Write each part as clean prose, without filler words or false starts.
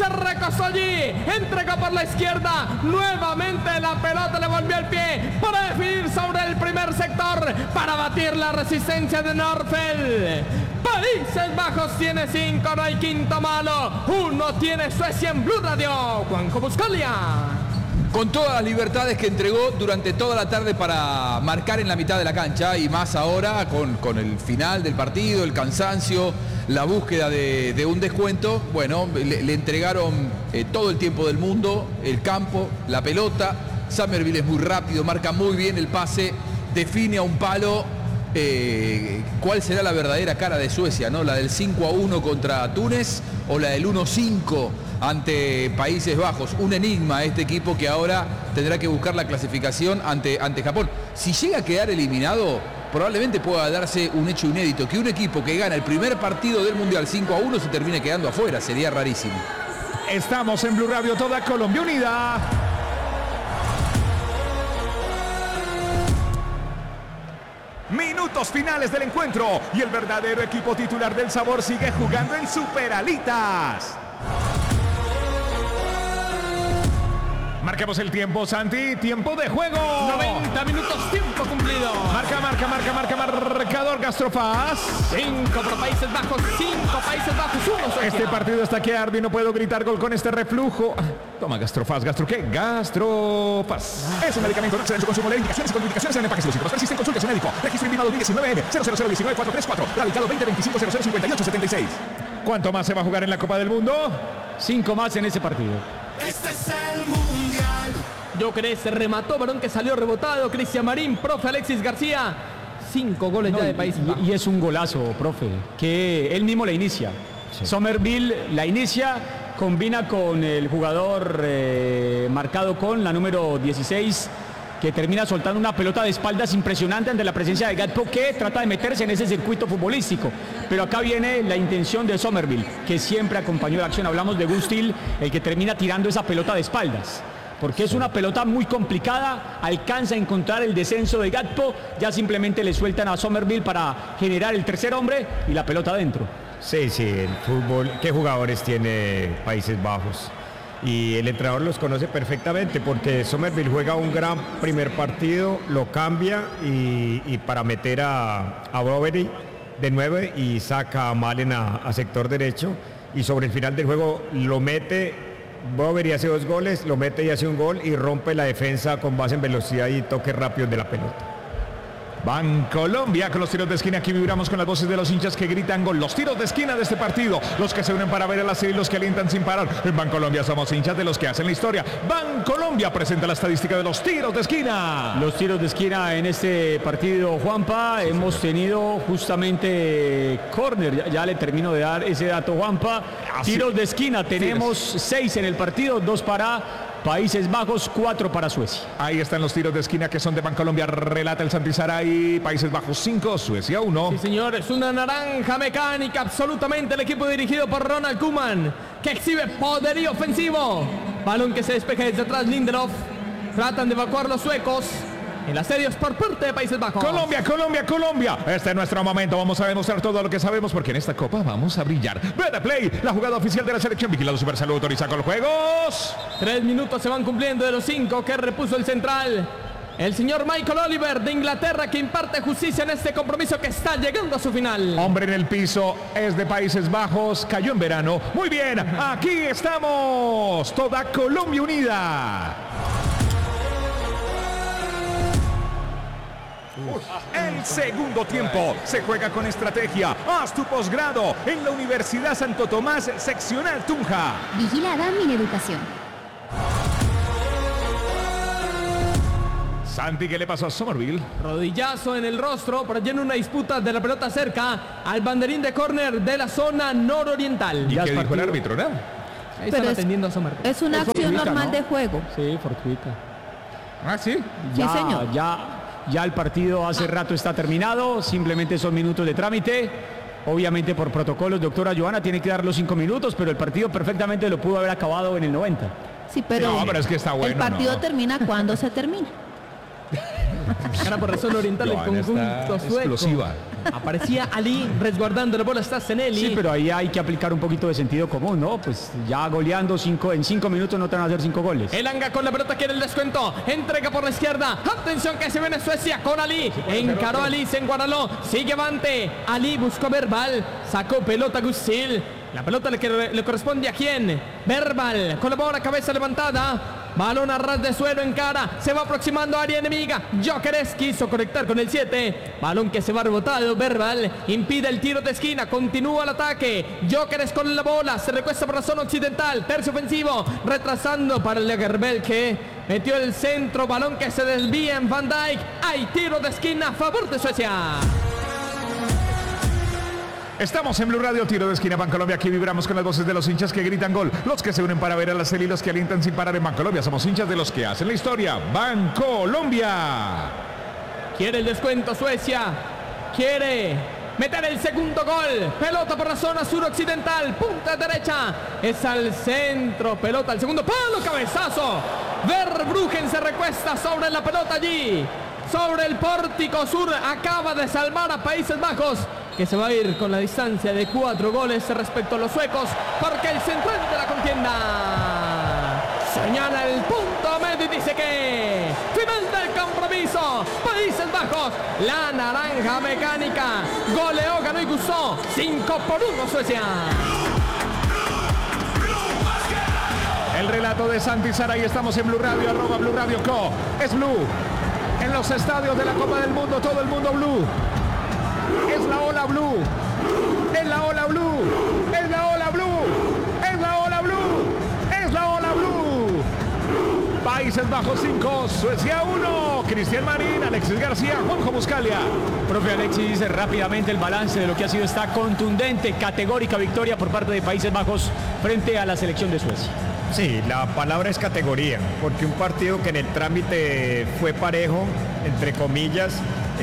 se recostó allí, entregó por la izquierda, nuevamente la pelota le volvió al pie para definir sobre el primer sector, para batir la resistencia de Norfeld. Países Bajos tiene 5, no hay quinto malo. 1 tiene Suecia en Blue Radio. Juanjo Buscalia. Con todas las libertades que entregó durante toda la tarde para marcar en la mitad de la cancha, y más ahora con el final del partido, el cansancio, la búsqueda de un descuento. Bueno, le entregaron todo el tiempo del mundo, el campo, la pelota. Summerville es muy rápido, marca muy bien el pase, define a un palo. ¿Cuál será la verdadera cara de Suecia, ¿no? ¿La del 5-1 contra Túnez o la del 1-5 ante Países Bajos? Un enigma este equipo que ahora tendrá que buscar la clasificación ante Japón. Si llega a quedar eliminado, probablemente pueda darse un hecho inédito, que un equipo que gana el primer partido del Mundial 5-1 se termine quedando afuera. Sería rarísimo. Estamos en Blue Radio, toda Colombia unida. Minutos finales del encuentro y el verdadero equipo titular del sabor sigue jugando en Superalitas. Marquemos el tiempo, Santi. Tiempo de juego. 90 minutos, tiempo cumplido. Marcador Gastrofaz. 5 para Países Bajos, 5 Países Bajos, 1 Suecia. Este partido está que arde y no puedo gritar gol con este reflujo. Toma Gastrofaz. ¿Gastro qué? Gastrofaz. Es un medicamento de excelente consumo. De indicaciones y contraindicaciones en empaques lúcidos. Persisten consulta a su médico. Registro INVIMA 2019 00019 radicado 2025-005876. ¿Cuánto más se va a jugar en la Copa del Mundo? 5 más en ese partido. Este es el Mundial. Gyökeres se remató, varón que salió rebotado. Cristian Marín, profe Alexis García. 5 goles ya de Países Bajos. Y es un golazo, profe, que él mismo la inicia. Sí. Summerville la inicia, combina con el jugador marcado con la número 16, que termina soltando una pelota de espaldas impresionante ante la presencia de Gakpo, que trata de meterse en ese circuito futbolístico. Pero acá viene la intención de Summerville, que siempre acompañó la acción. Hablamos de Gustil, el que termina tirando esa pelota de espaldas, porque es una pelota muy complicada, alcanza a encontrar el descenso de Gakpo, ya simplemente le sueltan a Summerville para generar el tercer hombre y la pelota adentro. Sí, el fútbol, ¿qué jugadores tiene Países Bajos? Y el entrenador los conoce perfectamente, porque Summerville juega un gran primer partido, lo cambia y para meter a Boveri de 9 y saca a Malen a sector derecho, y sobre el final del juego lo mete, Boveri hace 2 goles, lo mete y hace un gol y rompe la defensa con base en velocidad y toques rápidos de la pelota. Bancolombia con los tiros de esquina. Aquí vibramos con las voces de los hinchas que gritan gol. Los tiros de esquina de este partido, los que se unen para ver a la serie y los que alientan sin parar. En Bancolombia somos hinchas de los que hacen la historia. Bancolombia presenta la estadística de los tiros de esquina. Los tiros de esquina en este partido, Juanpa, hemos tenido justamente córner. Ya le termino de dar ese dato, Juanpa. Tiros de esquina, tenemos 6 en el partido, 2 para Países Bajos, 4 para Suecia. Ahí están los tiros de esquina que son de Bancolombia. Relata el Santisaray. Países Bajos 5, Suecia 1. Sí, señor, es una naranja mecánica absolutamente el equipo dirigido por Ronald Koeman, que exhibe poderío ofensivo. Balón que se despeja desde atrás, Lindelof. Tratan de evacuar los suecos. El asedio es por parte de Países Bajos. Colombia. Este es nuestro momento. Vamos a demostrar todo lo que sabemos, porque en esta copa vamos a brillar. Play, la jugada oficial de la selección. Vigilado Supersalud, autoriza con los juegos. 3 minutos se van cumpliendo de los 5 que repuso el central. El señor Michael Oliver de Inglaterra, que imparte justicia en este compromiso que está llegando a su final. Hombre en el piso, es de Países Bajos, cayó en verano. Muy bien, aquí estamos, toda Colombia unida. El segundo tiempo se juega con estrategia. Haz tu posgrado en la Universidad Santo Tomás, seccional Tunja. Vigilada Mineducación. Santi, ¿qué le pasó a Summerville? Rodillazo en el rostro, por allí en una disputa de la pelota cerca al banderín de córner de la zona nororiental. ¿Y qué dijo el árbitro, no? Ahí están atendiendo a Summerville. Es una acción normal, ¿no?, de juego. Sí, fortuita. ¿Ah, sí? Sí, señor. Ya el partido hace rato está terminado, simplemente son minutos de trámite. Obviamente por protocolos, doctora Joana, tiene que dar los 5 minutos, pero el partido perfectamente lo pudo haber acabado en el 90. Sí, pero, no, pero es que está bueno, el partido termina cuando se termina. Cara por razón oriental del Johanna conjunto está sueco. explosiva. Aparecía Ali resguardando la bola, está Zenelli. Sí, pero ahí hay que aplicar un poquito de sentido común, ¿no? Pues ya goleando en 5 minutos no te van a hacer 5 goles. Elanga con la pelota, quiere el descuento. Entrega por la izquierda. Atención que se viene Suecia con Ali. Encaró a Ali, se enguaraló. Sigue avante. Ali buscó a Verbal. Sacó pelota Gustil. La pelota le corresponde a quién. Verbal con la bola, cabeza levantada. Balón a ras de suelo en cara. Se va aproximando a área enemiga. Gyökeres quiso conectar con el 7. Balón que se va rebotado. Verbal impide el tiro de esquina. Continúa el ataque. Gyökeres con la bola. Se recuesta por la zona occidental. Tercio ofensivo. Retrasando para el Lagerbielke que metió el centro. Balón que se desvía en Van Dijk. Hay tiro de esquina a favor de Suecia. Estamos en Blue Radio, tiro de esquina Bancolombia. Aquí vibramos con las voces de los hinchas que gritan gol, los que se unen para ver a la serie y los que alientan sin parar en Bancolombia. Somos hinchas de los que hacen la historia. Bancolombia. Quiere el descuento Suecia. Quiere meter el segundo gol. Pelota por la zona suroccidental. Punta derecha. Es al centro. Pelota al segundo palo. Cabezazo. Verbruggen se recuesta sobre la pelota allí. Sobre el pórtico sur. Acaba de salvar a Países Bajos, que se va a ir con la distancia de 4 goles respecto a los suecos, porque el central de la contienda señala el punto medio y dice que final del compromiso. Países Bajos, la naranja mecánica, goleó, ganó y gustó. 5-1 Suecia. El relato de Santi Saray. Estamos en Blue Radio, @ Blue Radio Co. Es Blue. En los estadios de la Copa del Mundo, todo el mundo Blue. Es la ola Blue. Es la ola Blue. Es la ola Blue. Es la ola Blue. Es la ola Blue. Países Bajos 5, Suecia 1. Cristian Marín, Alexis García, Juanjo Buscalia. Profe Alexis dice rápidamente el balance de lo que ha sido esta contundente, categórica victoria por parte de Países Bajos frente a la selección de Suecia. Sí, la palabra es categoría, porque un partido que en el trámite fue parejo, entre comillas,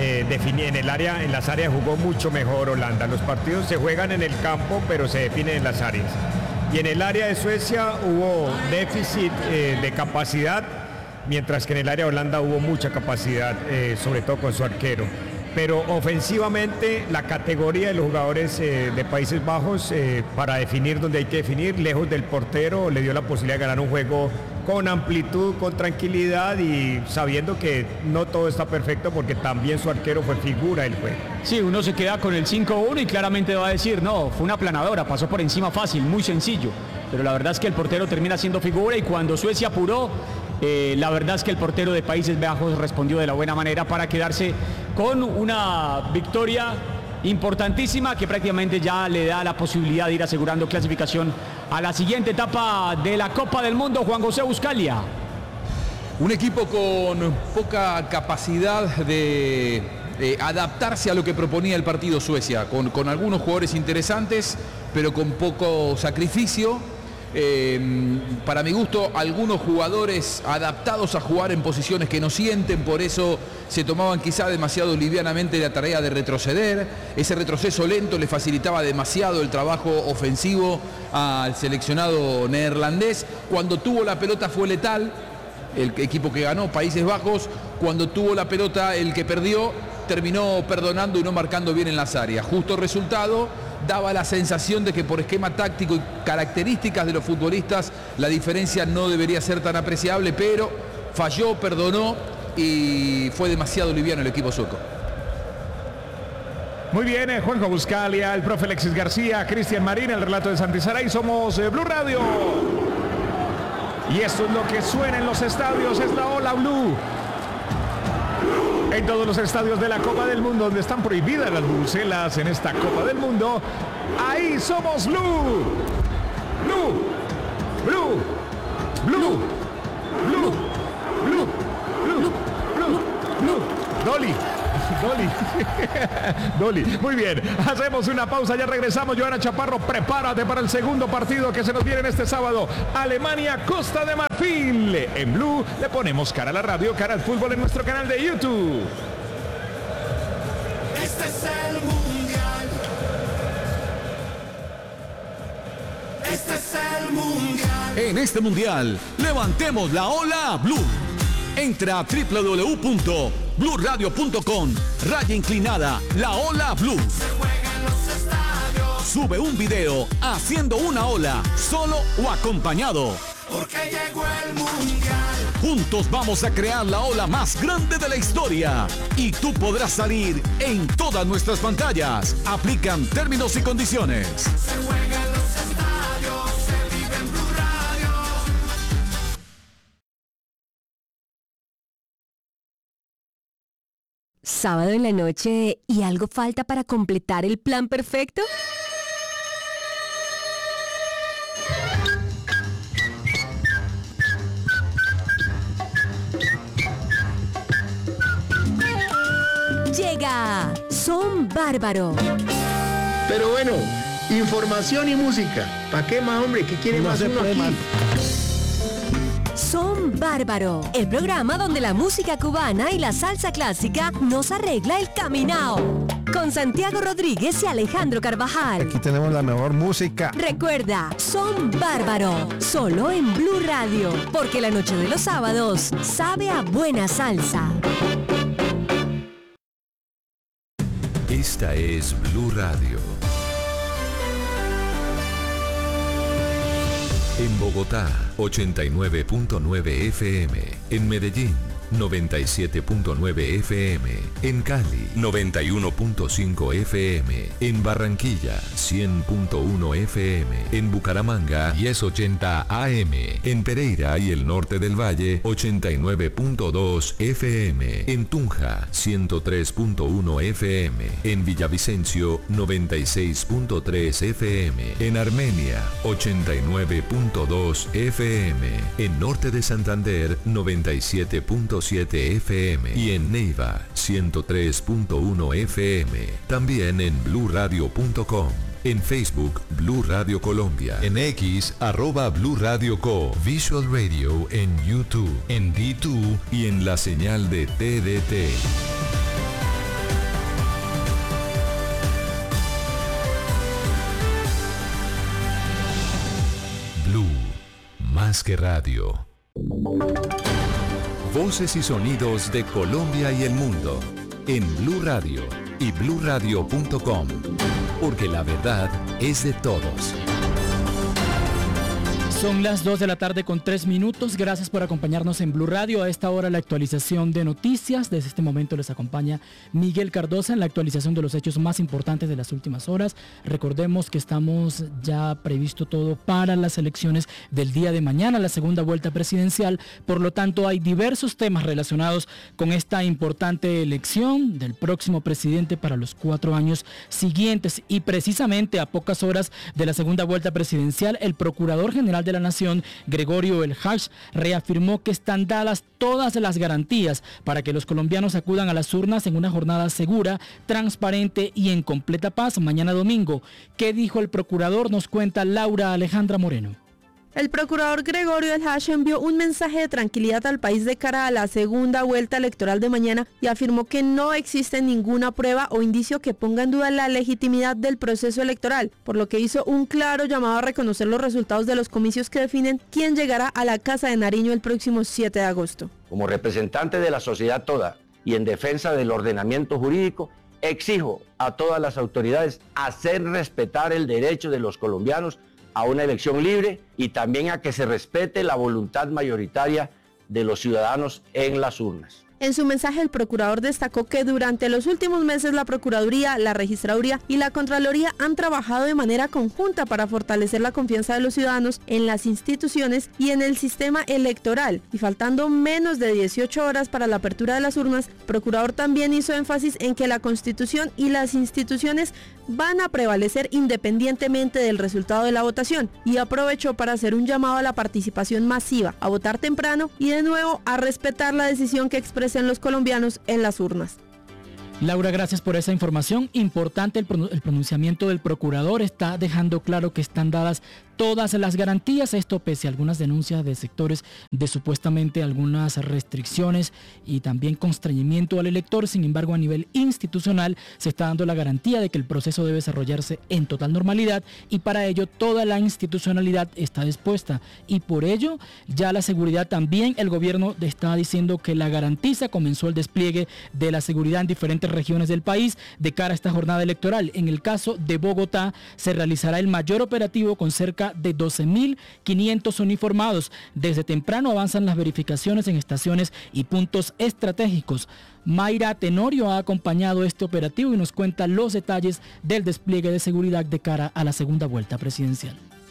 en las áreas jugó mucho mejor Holanda. Los partidos se juegan en el campo, pero se definen en las áreas. Y en el área de Suecia hubo déficit de capacidad, mientras que en el área de Holanda hubo mucha capacidad, sobre todo con su arquero. Pero ofensivamente la categoría de los jugadores de Países Bajos para definir donde hay que definir, lejos del portero, le dio la posibilidad de ganar un juego con amplitud, con tranquilidad y sabiendo que no todo está perfecto porque también su arquero fue figura del juego. Sí, uno se queda con el 5-1 y claramente va a decir, no, fue una aplanadora, pasó por encima fácil, muy sencillo. Pero la verdad es que el portero termina siendo figura y cuando Suecia apuró, la verdad es que el portero de Países Bajos respondió de la buena manera para quedarse con una victoria importantísima que prácticamente ya le da la posibilidad de ir asegurando clasificación a la siguiente etapa de la Copa del Mundo. Juan José Buscalia. Un equipo con poca capacidad de adaptarse a lo que proponía el partido Suecia, con algunos jugadores interesantes, pero con poco sacrificio. Para mi gusto, algunos jugadores adaptados a jugar en posiciones que no sienten, por eso se tomaban quizá demasiado livianamente la tarea de retroceder. Ese retroceso lento le facilitaba demasiado el trabajo ofensivo al seleccionado neerlandés. Cuando tuvo la pelota fue letal, el equipo que ganó, Países Bajos. Cuando tuvo la pelota, el que perdió, terminó perdonando y no marcando bien en las áreas. Justo resultado, daba la sensación de que por esquema táctico y características de los futbolistas la diferencia no debería ser tan apreciable, pero falló, perdonó y fue demasiado liviano el equipo sueco. Muy bien, Juanjo Buscalia, el profe Alexis García, Cristian Marín, el relato de Santi Saray. Somos Blue Radio. Y esto es lo que suena en los estadios, es la ola Blue. En todos los estadios de la Copa del Mundo, donde están prohibidas las bubucelas en esta Copa del Mundo, ahí somos Blue. Blue. Blue. Blue. Blue. Blue. Blue. Blue. Blue. Dolly. Dolly. Dolly. Muy bien. Hacemos una pausa, ya regresamos. Johanna Chaparro, prepárate para el segundo partido que se nos viene este sábado. Alemania, Costa de Marfil. En Blue le ponemos cara a la radio, cara al fútbol en nuestro canal de YouTube. Este es el mundial. Este es el mundial. En este mundial, levantemos la ola Blue. Entra a www.bluradio.com, /La Ola Blue. Sube un video haciendo una ola, solo o acompañado. Porque llegó el mundial. Juntos vamos a crear la ola más grande de la historia. Y tú podrás salir en todas nuestras pantallas. Aplican términos y condiciones. Se juega en los estadios, se vive en Blue Radio. Sábado en la noche y algo falta para completar el plan perfecto. Llega Son Bárbaro. Pero bueno, información y música. ¿Para qué más, hombre? ¿Qué quiere más uno aquí? Son Bárbaro, el programa donde la música cubana y la salsa clásica nos arregla el caminao. Con Santiago Rodríguez y Alejandro Carvajal. Aquí tenemos la mejor música. Recuerda, Son Bárbaro, solo en Blue Radio, porque la noche de los sábados sabe a buena salsa. Esta es Blue Radio. En Bogotá, 89.9 FM. En Medellín, 97.9 FM. En Cali, 91.5 FM. En Barranquilla, 100.1 FM. En Bucaramanga, 1080 AM. En Pereira y el norte del Valle, 89.2 FM. En Tunja, 103.1 FM. En Villavicencio, 96.3 FM. En Armenia, 89.2 FM. En norte de Santander, 97.7 FM y en Neiva 103.1 FM. También en bluradio.com. En Facebook, Blue Radio Colombia. En X, @Blue Radio Co. Visual Radio en YouTube, en D2 y en la señal de TDT. Blue, más que radio. Voces y sonidos de Colombia y el mundo en Blue Radio y bluradio.com, porque la verdad es de todos. Son las 2 de la tarde con 3 minutos. Gracias por acompañarnos en Blue Radio. A esta hora la actualización de noticias. Desde este momento les acompaña Miguel Cardosa en la actualización de los hechos más importantes de las últimas horas. Recordemos que estamos ya previsto todo para las elecciones del día de mañana, la segunda vuelta presidencial. Por lo tanto, hay diversos temas relacionados con esta importante elección del próximo presidente para los 4 años siguientes. Y precisamente a pocas horas de la segunda vuelta presidencial, el Procurador General de la Nación, Gregorio El Hach, reafirmó que están dadas todas las garantías para que los colombianos acudan a las urnas en una jornada segura, transparente y en completa paz mañana domingo. ¿Qué dijo el procurador? Nos cuenta Laura Alejandra Moreno. El procurador Gregorio El Hach envió un mensaje de tranquilidad al país de cara a la segunda vuelta electoral de mañana y afirmó que no existe ninguna prueba o indicio que ponga en duda la legitimidad del proceso electoral, por lo que hizo un claro llamado a reconocer los resultados de los comicios que definen quién llegará a la Casa de Nariño el próximo 7 de agosto. Como representante de la sociedad toda y en defensa del ordenamiento jurídico, exijo a todas las autoridades hacer respetar el derecho de los colombianos a una elección libre y también a que se respete la voluntad mayoritaria de los ciudadanos en las urnas. En su mensaje, el procurador destacó que durante los últimos meses la Procuraduría, la Registraduría y la Contraloría han trabajado de manera conjunta para fortalecer la confianza de los ciudadanos en las instituciones y en el sistema electoral. Y faltando menos de 18 horas para la apertura de las urnas, el procurador también hizo énfasis en que la Constitución y las instituciones van a prevalecer independientemente del resultado de la votación, y aprovechó para hacer un llamado a la participación masiva, a votar temprano y de nuevo a respetar la decisión que expresen los colombianos en las urnas. Laura, gracias por esa información. Importante el pronunciamiento del procurador. Está dejando claro que están dadas todas las garantías, esto pese a algunas denuncias de sectores de supuestamente algunas restricciones y también constreñimiento al elector. Sin embargo, a nivel institucional se está dando la garantía de que el proceso debe desarrollarse en total normalidad, y para ello toda la institucionalidad está dispuesta, y por ello ya la seguridad también, el gobierno está diciendo que la garantiza. Comenzó el despliegue de la seguridad en diferentes regiones del país de cara a esta jornada electoral. En el caso de Bogotá se realizará el mayor operativo con cerca de 12.500 uniformados. Desde temprano avanzan las verificaciones en estaciones y puntos estratégicos. Mayra Tenorio ha acompañado este operativo y nos cuenta los detalles del despliegue de seguridad de cara a la segunda vuelta presidencial.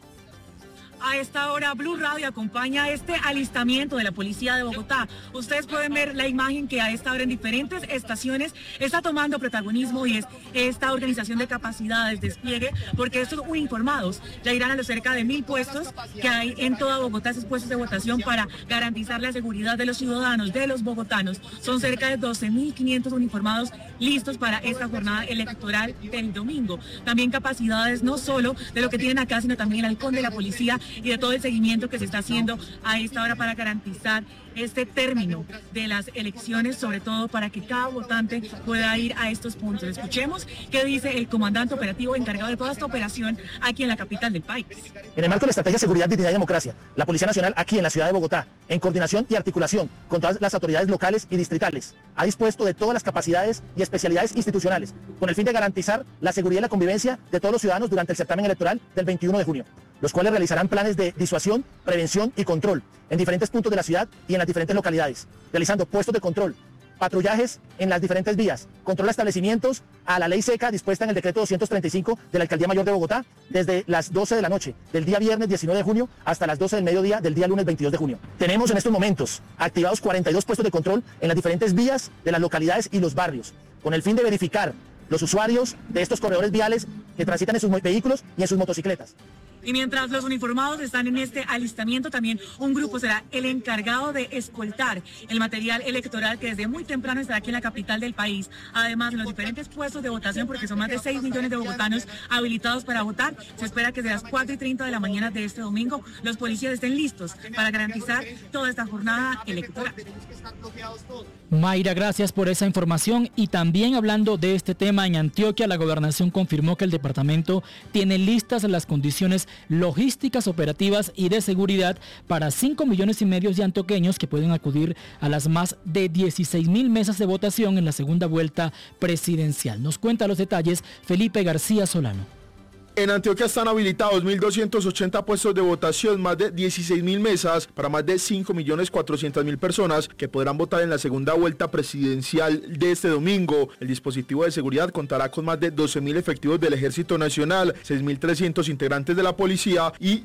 A esta hora Blue Radio acompaña este alistamiento de la policía de Bogotá. Ustedes pueden ver la imagen que a esta hora en diferentes estaciones está tomando protagonismo, y es esta organización de capacidades, despliegue, porque estos uniformados ya irán a los cerca de 1.000 puestos que hay en toda Bogotá, esos puestos de votación para garantizar la seguridad de los ciudadanos, de los bogotanos. Son cerca de 12.500 uniformados listos para esta jornada electoral del domingo. También capacidades no solo de lo que tienen acá, sino también el halcón de la policía y de todo el seguimiento que se está haciendo a esta hora para garantizar este término de las elecciones, sobre todo para que cada votante pueda ir a estos puntos. Escuchemos qué dice el comandante operativo encargado de toda esta operación aquí en la capital del país. En el marco de la estrategia de seguridad, dignidad y democracia, la Policía Nacional aquí en la ciudad de Bogotá, en coordinación y articulación con todas las autoridades locales y distritales, ha dispuesto de todas las capacidades y especialidades institucionales con el fin de garantizar la seguridad y la convivencia de todos los ciudadanos durante el certamen electoral del 21 de junio. Los cuales realizarán planes de disuasión, prevención y control en diferentes puntos de la ciudad y en las diferentes localidades, realizando puestos de control, patrullajes en las diferentes vías, control a establecimientos a la ley seca dispuesta en el decreto 235 de la Alcaldía Mayor de Bogotá, desde las 12 de la noche del día viernes 19 de junio hasta las 12 del mediodía del día lunes 22 de junio. Tenemos en estos momentos activados 42 puestos de control en las diferentes vías de las localidades y los barrios, con el fin de verificar los usuarios de estos corredores viales que transitan en sus vehículos y en sus motocicletas. Y mientras los uniformados están en este alistamiento, también un grupo será el encargado de escoltar el material electoral que desde muy temprano estará aquí en la capital del país. Además, en los diferentes puestos de votación, porque son más de 6 millones de bogotanos habilitados para votar, se espera que desde las 4:30 de la mañana de este domingo los policías estén listos para garantizar toda esta jornada electoral. Mayra, gracias por esa información. Y también hablando de este tema, en Antioquia la gobernación confirmó que el departamento tiene listas las condiciones logísticas, operativas y de seguridad para 5,5 millones de antioqueños que pueden acudir a las más de 16.000 mesas de votación en la segunda vuelta presidencial. Nos cuenta los detalles Felipe García Solano. En Antioquia están habilitados 1.280 puestos de votación, más de 16.000 mesas para más de 5.400.000 personas que podrán votar en la segunda vuelta presidencial de este domingo. El dispositivo de seguridad contará con más de 12.000 efectivos del Ejército Nacional, 6.300 integrantes de la policía y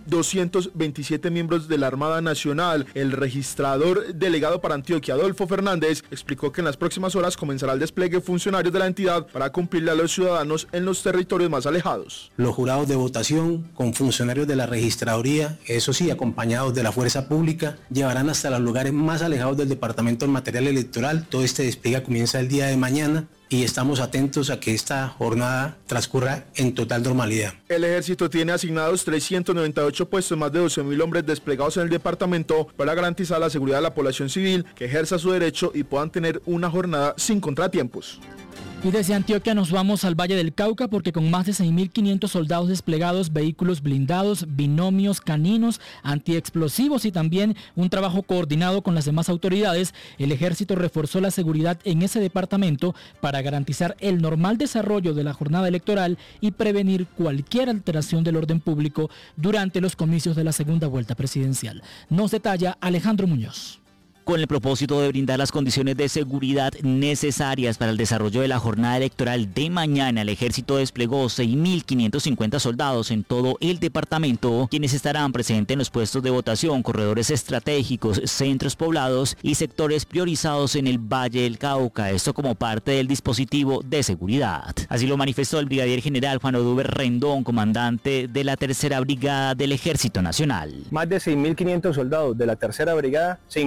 227 miembros de la Armada Nacional. El registrador delegado para Antioquia, Adolfo Fernández, explicó que en las próximas horas comenzará el despliegue de funcionarios de la entidad para cumplirle a los ciudadanos en los territorios más alejados. Los jurados de votación con funcionarios de la registraduría, eso sí, acompañados de la fuerza pública, llevarán hasta los lugares más alejados del departamento el material electoral. Todo este despliegue comienza el día de mañana y estamos atentos a que esta jornada transcurra en total normalidad. El ejército tiene asignados 398 puestos, más de 12.000 hombres desplegados en el departamento para garantizar la seguridad de la población civil que ejerza su derecho y puedan tener una jornada sin contratiempos. Y desde Antioquia nos vamos al Valle del Cauca porque con más de 6.500 soldados desplegados, vehículos blindados, binomios caninos, antiexplosivos y también un trabajo coordinado con las demás autoridades, el ejército reforzó la seguridad en ese departamento para garantizar el normal desarrollo de la jornada electoral y prevenir cualquier alteración del orden público durante los comicios de la segunda vuelta presidencial. Nos detalla Alejandro Muñoz. Con el propósito de brindar las condiciones de seguridad necesarias para el desarrollo de la jornada electoral de mañana, el ejército desplegó 6.550 soldados en todo el departamento, quienes estarán presentes en los puestos de votación, corredores estratégicos, centros poblados y sectores priorizados en el Valle del Cauca, esto como parte del dispositivo de seguridad. Así lo manifestó el brigadier general Juan Oduber Rendón, comandante de la Tercera Brigada del Ejército Nacional. Más de 6.500 soldados de la Tercera Brigada se encuentran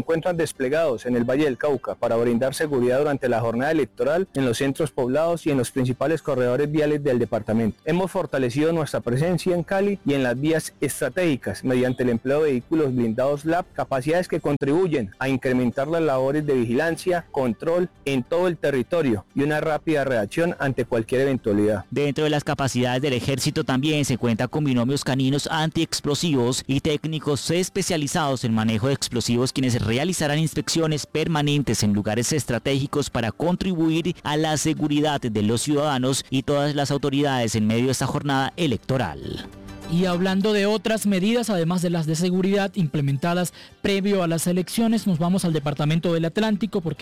desplegados en el Valle del Cauca para brindar seguridad durante la jornada electoral en los centros poblados y en los principales corredores viales del departamento. Hemos fortalecido nuestra presencia en Cali y en las vías estratégicas mediante el empleo de vehículos blindados LAP, capacidades que contribuyen a incrementar las labores de vigilancia, control en todo el territorio y una rápida reacción ante cualquier eventualidad. Dentro de las capacidades del ejército también se cuenta con binomios caninos antiexplosivos y técnicos especializados en manejo de explosivos, quienes realizarán inspecciones permanentes en lugares estratégicos para contribuir a la seguridad de los ciudadanos y todas las autoridades en medio de esta jornada electoral. Y hablando de otras medidas, además de las de seguridad implementadas previo a las elecciones, nos vamos al departamento del Atlántico porque